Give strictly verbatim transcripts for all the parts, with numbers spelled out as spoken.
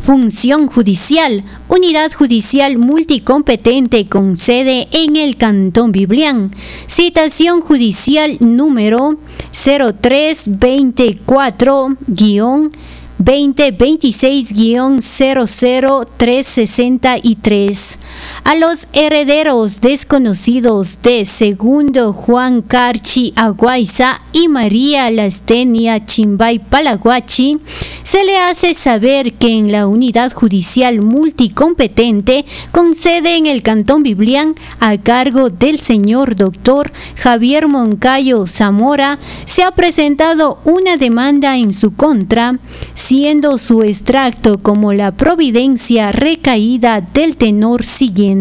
Función judicial, unidad judicial multicompetente con sede en el Cantón Biblián. Citación judicial número cero tres veinticuatro veinte veintiséis cero cero tres sesenta y tres. A los herederos desconocidos de Segundo Juan Carchi Aguaiza y María Lastenia Chimbay Palaguachi, se le hace saber que en la unidad judicial multicompetente con sede en el Cantón Biblián a cargo del señor doctor Javier Moncayo Zamora se ha presentado una demanda en su contra, siendo su extracto como la providencia recaída del tenor siguiente.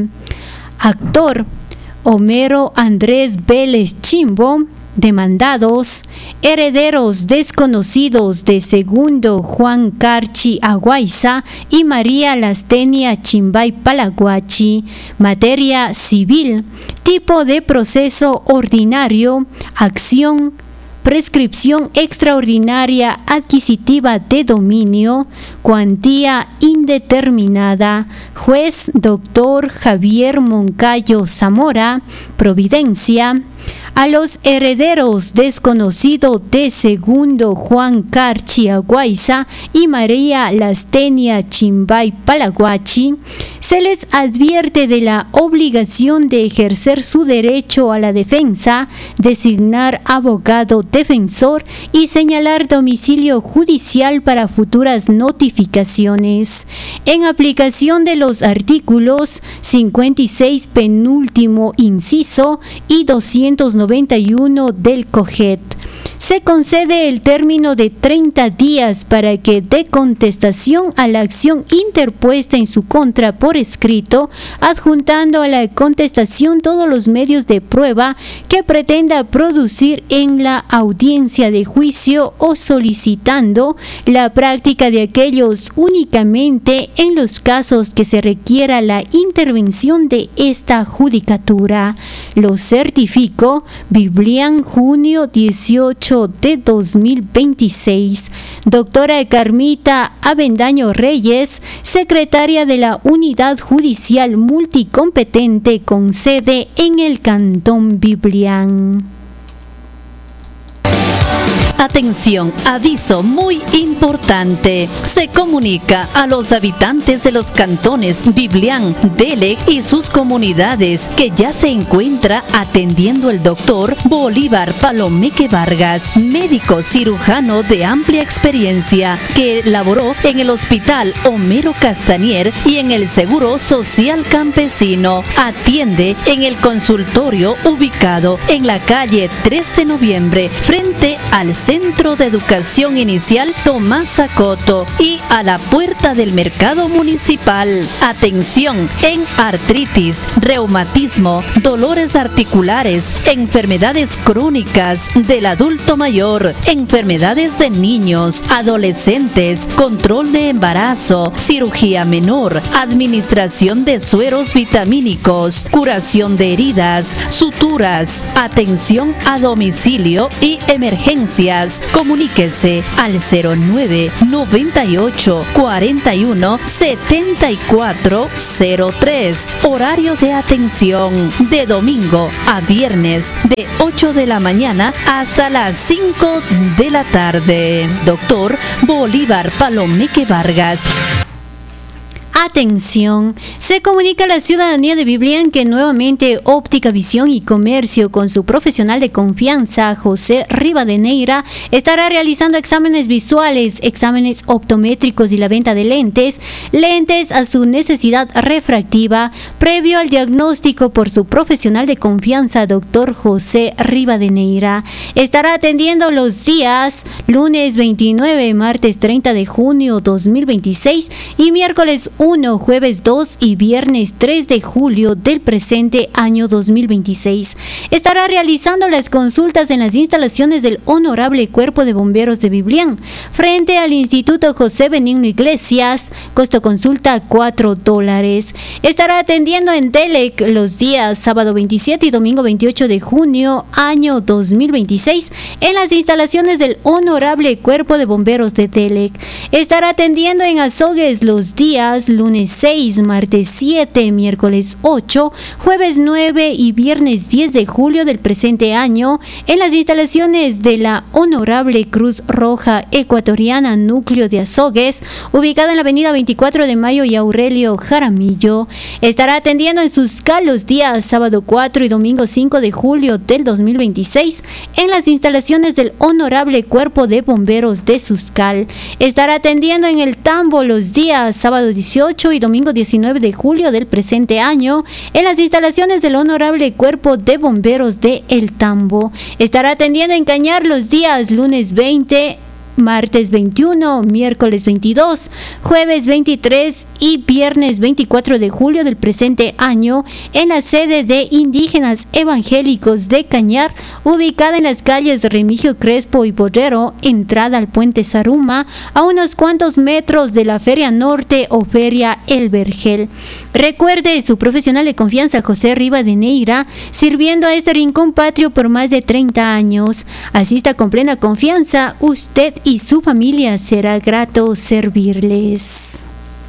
Actor Homero Andrés Vélez Chimbo, demandados, herederos desconocidos de Segundo Juan Carchi Aguaiza y María Lastenia Chimbay Palaguachi, materia civil, tipo de proceso ordinario, acción, prescripción extraordinaria adquisitiva de dominio, cuantía indeterminada, juez doctor Javier Moncayo Zamora, providencia. A los herederos desconocidos de Segundo Juan Carchi Aguaiza y María Lastenia Chimbay Palaguachi, se les advierte de la obligación de ejercer su derecho a la defensa, designar abogado defensor y señalar domicilio judicial para futuras notificaciones. En aplicación de los artículos cincuenta y seis penúltimo inciso y doscientos noventa y uno del COGET, se concede el término de treinta días para que dé contestación a la acción interpuesta en su contra por escrito, adjuntando a la contestación todos los medios de prueba que pretenda producir en la audiencia de juicio o solicitando la práctica de aquellos únicamente en los casos que se requiera la intervención de esta judicatura. Lo certifico, Biblián, junio dieciocho de dos mil veintiséis. Doctora Carmita Avendaño Reyes, secretaria de la Unidad Judicial Multicompetente con sede en el Cantón Biblián. Atención, aviso muy importante. Se comunica a los habitantes de los cantones Biblián, Dele y sus comunidades que ya se encuentra atendiendo el doctor Bolívar Palomeque Vargas, médico cirujano de amplia experiencia que laboró en el Hospital Homero Castañer y en el Seguro Social Campesino. Atiende en el consultorio ubicado en la calle tres de noviembre frente al Centro de Educación Inicial Tomás Zacoto y a la puerta del Mercado Municipal. Atención en artritis, reumatismo, dolores articulares, enfermedades crónicas del adulto mayor, enfermedades de niños, adolescentes, control de embarazo, cirugía menor, administración de sueros vitamínicos, curación de heridas, suturas, atención a domicilio y emergencias. Comuníquese al cero nueve noventa y ocho cuarenta y uno setenta y cuatro cero tres. Horario de atención de domingo a viernes de ocho de la mañana hasta las cinco de la tarde. Doctor Bolívar Palomeque Vargas. Atención, se comunica a la ciudadanía de Biblián que nuevamente Óptica Visión y Comercio con su profesional de confianza José Rivadeneira estará realizando exámenes visuales, exámenes optométricos y la venta de lentes, lentes a su necesidad refractiva, previo al diagnóstico por su profesional de confianza doctor José Rivadeneira. Estará atendiendo los días lunes veintinueve, martes treinta de junio dos mil veintiséis y miércoles uno uno, jueves dos y viernes tres de julio del presente año dos mil veintiséis. Estará realizando las consultas en las instalaciones del Honorable Cuerpo de Bomberos de Biblián, frente al Instituto José Benigno Iglesias. Costo consulta cuatro dólares. Estará atendiendo en Delec los días sábado veintisiete y domingo veintiocho de junio año dos mil veintiséis en las instalaciones del Honorable Cuerpo de Bomberos de Delec. Estará atendiendo en Azogues los días lunes seis, martes siete, miércoles ocho, jueves nueve y viernes diez de julio del presente año en las instalaciones de la Honorable Cruz Roja Ecuatoriana Núcleo de Azogues, ubicada en la avenida veinticuatro de mayo y Aurelio Jaramillo. Estará atendiendo en Suscal los días sábado cuatro y domingo cinco de julio del dos mil veintiséis en las instalaciones del Honorable Cuerpo de Bomberos de Suscal. Estará atendiendo en el Tambo los días sábado dieciocho y domingo diecinueve de julio del presente año en las instalaciones del Honorable Cuerpo de Bomberos de El Tambo. Estará atendiendo en Cañar los días lunes veinte, martes veintiuno, miércoles veintidós, jueves veintitrés y viernes veinticuatro de julio del presente año en la sede de Indígenas Evangélicos de Cañar, ubicada en las calles Remigio Crespo y Borrero, entrada al puente Zaruma, a unos cuantos metros de la Feria Norte o Feria El Vergel. Recuerde su profesional de confianza José Rivadeneira, sirviendo a este rincón patrio por más de treinta años. Asista con plena confianza, usted y su familia será grato servirles.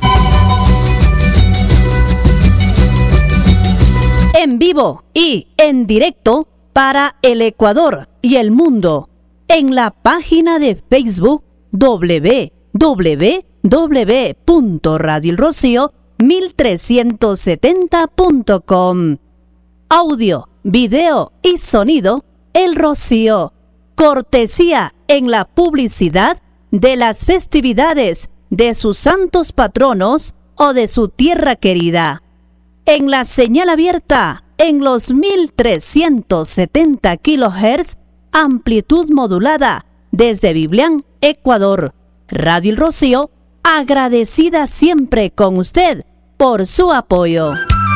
En vivo y en directo para el Ecuador y el mundo en la página de Facebook doble u doble u doble u punto radio el rocío mil trescientos setenta punto com. Audio, video y sonido El Rocío. Cortesía en la publicidad de las festividades de sus santos patronos o de su tierra querida. En la señal abierta en los mil trescientos setenta kilohertz, amplitud modulada desde Biblián, Ecuador. Radio El Rocío, agradecida siempre con usted por su apoyo.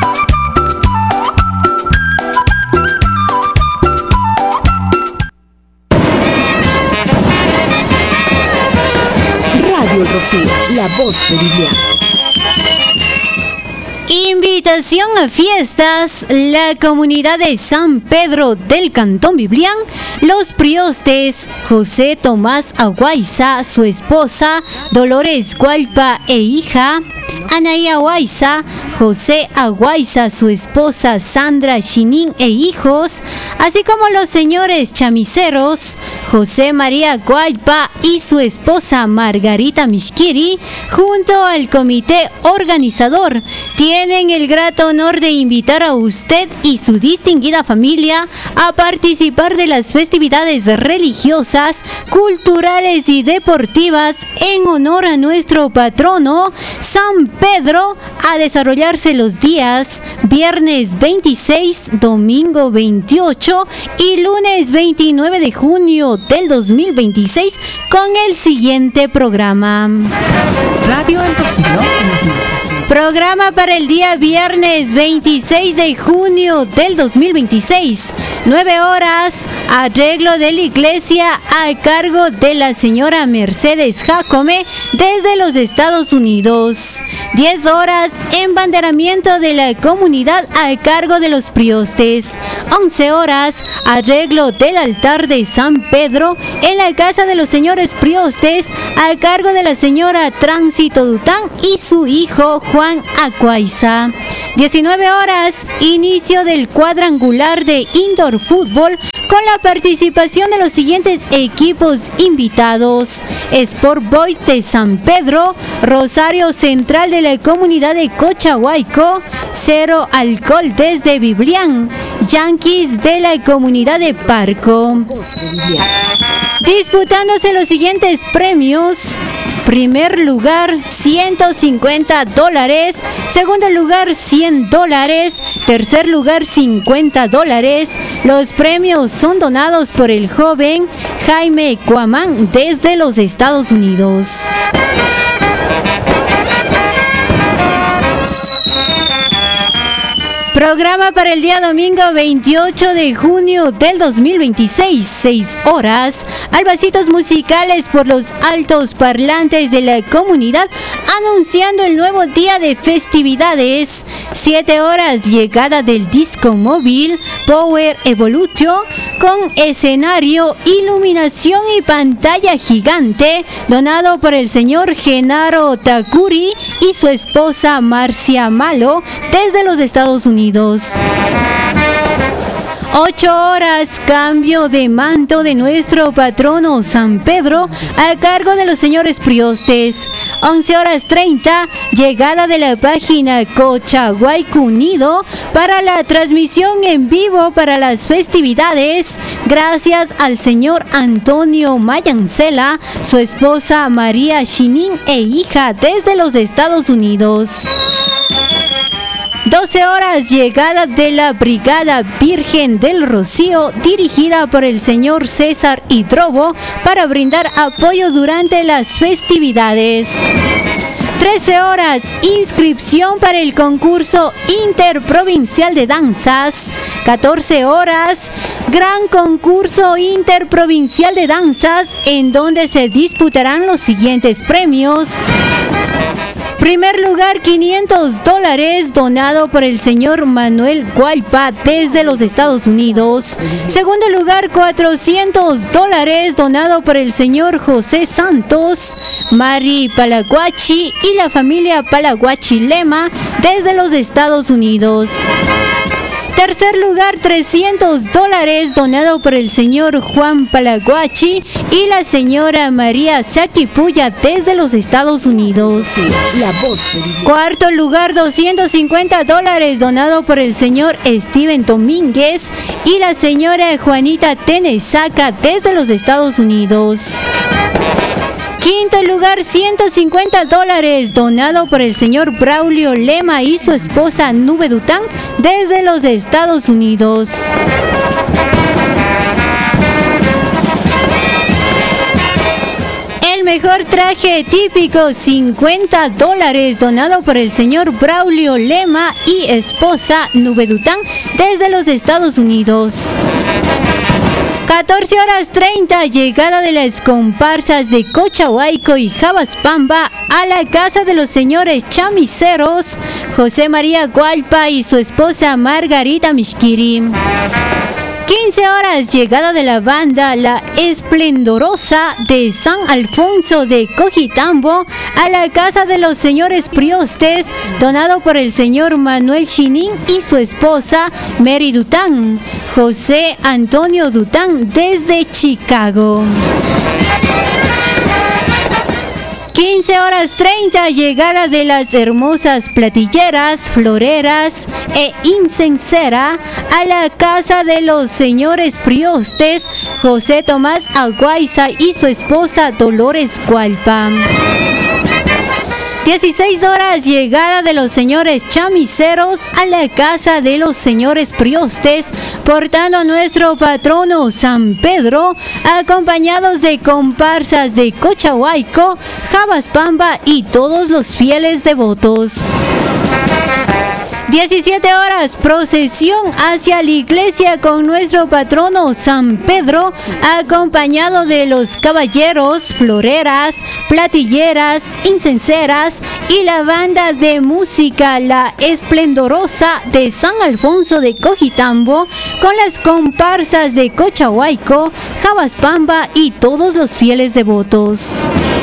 Radio El Rocío, la voz de Biblián. Invitación a fiestas. La comunidad de San Pedro del Cantón Biblián, los priostes José Tomás Aguaiza, su esposa Dolores Gualpa e hija Anaí Aguaiza, José Aguaiza, su esposa Sandra Chinin e hijos, así como los señores chamiceros José María Gualpa y su esposa Margarita Mishkiri, junto al comité organizador, tienen el grato honor de invitar a usted y su distinguida familia a participar de las festividades religiosas, culturales y deportivas en honor a nuestro patrono San Pedro, a desarrollarse los días viernes veintiséis, domingo veintiocho y lunes veintinueve de junio del dos mil veintiséis con el siguiente programa. Radio El Rocío en las notas. Programa para el día viernes veintiséis de junio del dos mil veintiséis. nueve horas, arreglo de la iglesia a cargo de la señora Mercedes Jacome desde los Estados Unidos. diez horas, embanderamiento de la comunidad a cargo de los priostes. once horas, arreglo del altar de San Pedro en la casa de los señores priostes a cargo de la señora Tránsito Dután y su hijo Juan Aguaiza. diecinueve horas, inicio del cuadrangular de indoor fútbol con la participación de los siguientes equipos invitados: Sport Boys de San Pedro, Rosario Central de la comunidad de Cochahuayco, Cero Alcohol desde Biblián, Yankees de la comunidad de Parco. Disputándose los siguientes premios: primer lugar ciento cincuenta dólares, segundo lugar cien dólares, tercer lugar cincuenta dólares. Los premios son donados por el joven Jaime Cuamán desde los Estados Unidos. Programa para el día domingo veintiocho de junio del dos mil veintiséis, seis horas, albasitos musicales por los altos parlantes de la comunidad anunciando el nuevo día de festividades. siete horas, llegada del disco móvil Power Evolution con escenario, iluminación y pantalla gigante, donado por el señor Genaro Takuri y su esposa Marcia Malo desde los Estados Unidos. ocho horas, cambio de manto de nuestro patrono San Pedro a cargo de los señores priostes. once horas treinta, llegada de la página Cochahuayco Unido para la transmisión en vivo para las festividades, gracias al señor Antonio Mayancela, su esposa María Chinin e hija desde los Estados Unidos. doce horas, llegada de la Brigada Virgen del Rocío, dirigida por el señor César Hidrobo para brindar apoyo durante las festividades. trece horas, inscripción para el concurso interprovincial de danzas. catorce horas, gran concurso interprovincial de danzas en donde se disputarán los siguientes premios. Primer lugar, quinientos dólares, donado por el señor Manuel Gualpa desde los Estados Unidos. Segundo lugar, cuatrocientos dólares, donado por el señor José Santos, Mari Palaguachi y la familia Palaguachi Lema desde los Estados Unidos. Tercer lugar, trescientos dólares, donado por el señor Juan Palaguachi y la señora María Saquipuya desde los Estados Unidos. La voz de Biblia. Cuarto lugar, doscientos cincuenta dólares, donado por el señor Steven Domínguez y la señora Juanita Tenesaca desde los Estados Unidos. Quinto lugar, ciento cincuenta dólares, donado por el señor Braulio Lema y su esposa Nube Dután desde los Estados Unidos. El mejor traje típico, cincuenta dólares, donado por el señor Braulio Lema y esposa Nube Dután desde los Estados Unidos. catorce horas treinta, llegada de las comparsas de Cochahuayco y Jabaspamba a la casa de los señores chamiseros José María Gualpa y su esposa Margarita Mishkiri. quince horas, llegada de la banda La Esplendorosa de San Alfonso de Cojitambo a la casa de los señores priostes, donado por el señor Manuel Chinin y su esposa Mary Dután, José Antonio Dután desde Chicago. quince horas treinta, llegada de las hermosas platilleras, floreras e incensera a la casa de los señores priostes José Tomás Aguaiza y su esposa Dolores Gualpa. dieciséis horas, llegada de los señores chamiseros a la casa de los señores priostes, portando a nuestro patrono San Pedro, acompañados de comparsas de Cochahuayco, Jabaspamba y todos los fieles devotos. diecisiete horas, procesión hacia la iglesia con nuestro patrono San Pedro, acompañado de los caballeros, floreras, platilleras, incenseras y la banda de música La Esplendorosa de San Alfonso de Cojitambo, con las comparsas de Cochahuayco, Jabaspamba y todos los fieles devotos.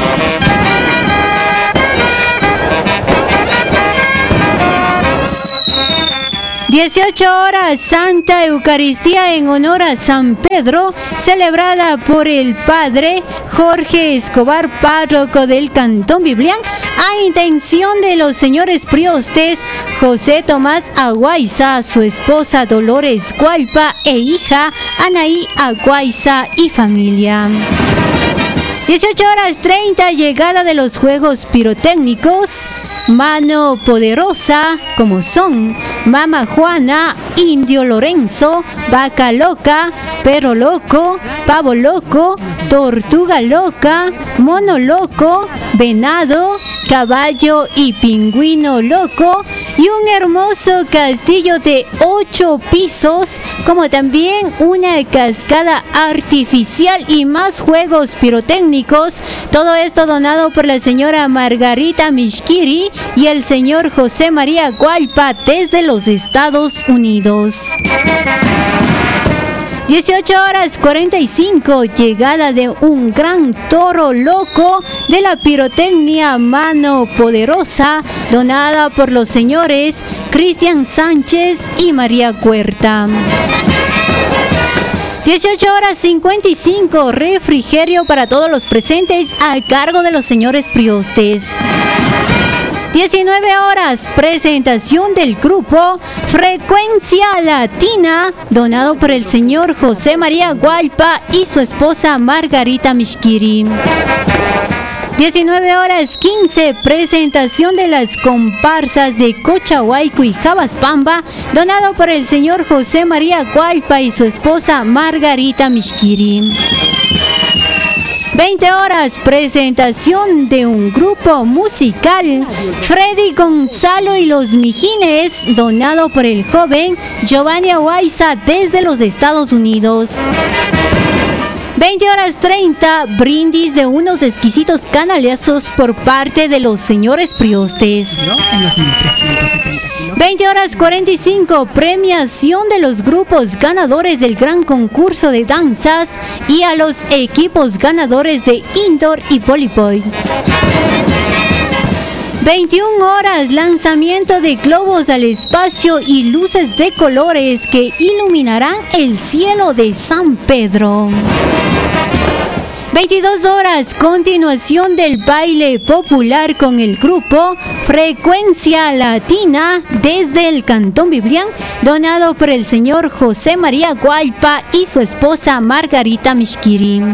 dieciocho horas, Santa Eucaristía en honor a San Pedro, celebrada por el Padre Jorge Escobar, párroco del Cantón Biblián, a intención de los señores priostes José Tomás Aguaiza, su esposa Dolores Gualpa e hija Anaí Aguaiza y familia. dieciocho horas treinta, llegada de los juegos pirotécnicos, Mano Poderosa, como son Mama Juana, Indio Lorenzo, Vaca Loca, Perro Loco, Pavo Loco, Tortuga Loca, Mono Loco, Venado, Caballo y Pingüino Loco, y un hermoso castillo de ocho pisos, como también una cascada artificial y más juegos pirotécnicos. Todo esto donado por la señora Margarita Mishkiri y el señor José María Gualpa desde los Estados Unidos. dieciocho horas cuarenta y cinco, llegada de un gran toro loco de la pirotecnia Mano Poderosa, donada por los señores Cristian Sánchez y María Huerta. dieciocho horas cincuenta y cinco, refrigerio para todos los presentes a cargo de los señores priostes. diecinueve horas, presentación del grupo Frecuencia Latina, donado por el señor José María Gualpa y su esposa Margarita Mishkiri. diecinueve horas quince, presentación de las comparsas de Cochahuayco y Jabaspamba, donado por el señor José María Gualpa y su esposa Margarita Mishkiri. veinte horas, presentación de un grupo musical, Freddy Gonzalo y los Mijines, donado por el joven Giovanni Aguaiza desde los Estados Unidos. veinte horas treinta, brindis de unos exquisitos canalazos por parte de los señores priostes. veinte horas cuarenta y cinco, premiación de los grupos ganadores del gran concurso de danzas y a los equipos ganadores de indoor y voleibol. veintiuna horas, lanzamiento de globos al espacio y luces de colores que iluminarán el cielo de San Pedro. veintidós horas, continuación del baile popular con el grupo Frecuencia Latina desde el Cantón Biblián, donado por el señor José María Gualpa y su esposa Margarita Mishkiri.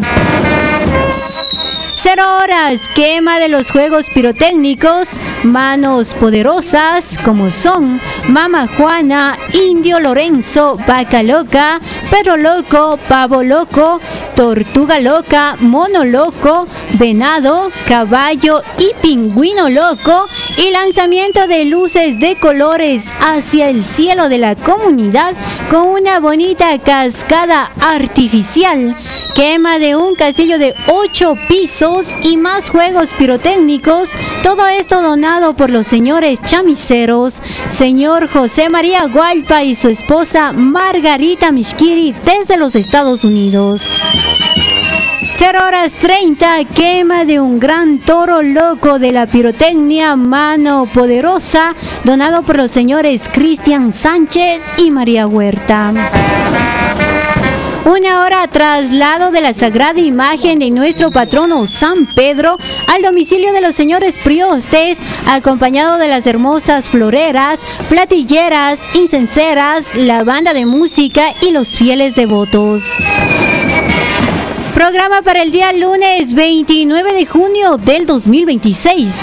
Cero horas, quema de los juegos pirotécnicos, manos poderosas como son Mama Juana, Indio Lorenzo, Vaca Loca, Perro Loco, Pavo Loco, Tortuga Loca, Mono Loco, Venado, Caballo y Pingüino Loco, y lanzamiento de luces de colores hacia el cielo de la comunidad con una bonita cascada artificial, quema de un castillo de ocho pisos y más juegos pirotécnicos. Todo esto donado por los señores chamiceros, señor José María Gualpa y su esposa Margarita Mishkiri desde los Estados Unidos. cero horas treinta, quema de un gran toro loco de la pirotecnia Mano Poderosa, donado por los señores Cristian Sánchez y María Huerta. Una hora, traslado de la sagrada imagen de nuestro patrono San Pedro al domicilio de los señores priostes, acompañado de las hermosas floreras, platilleras, incenseras, la banda de música y los fieles devotos. Programa para el día lunes veintinueve de junio del dos mil veintiséis.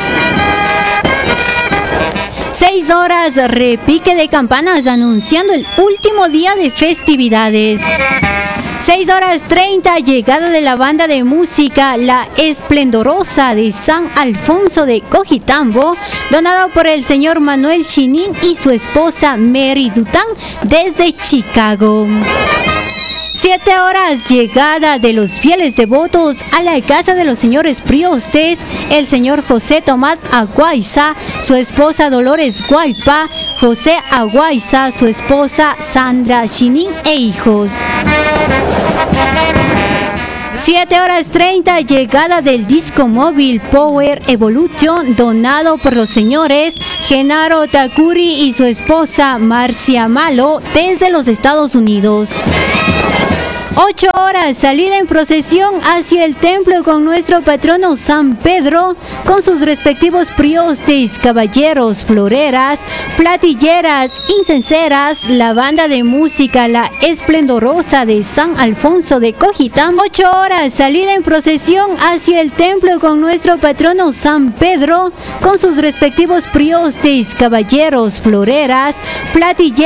seis horas, repique de campanas anunciando el último día de festividades. seis horas treinta, llegada de la banda de música La Esplendorosa de San Alfonso de Cojitambo, donado por el señor Manuel Chinín y su esposa Mary Dután desde Chicago. siete horas, llegada de los fieles devotos a la casa de los señores priostes, el señor José Tomás Aguaiza, su esposa Dolores Gualpa, José Aguaiza, su esposa Sandra Chinín e hijos. siete horas treinta, llegada del disco móvil Power Evolution, donado por los señores Genaro Takuri y su esposa Marcia Malo desde los Estados Unidos. ocho horas, salida en procesión hacia el templo con nuestro patrono San Pedro, con sus respectivos priostes, caballeros, floreras, platilleras, incenseras, la banda de música La Esplendorosa de San Alfonso de Cojitán. ocho horas, salida en procesión hacia el templo con nuestro patrono San Pedro, con sus respectivos priostes, caballeros, floreras, platilleras,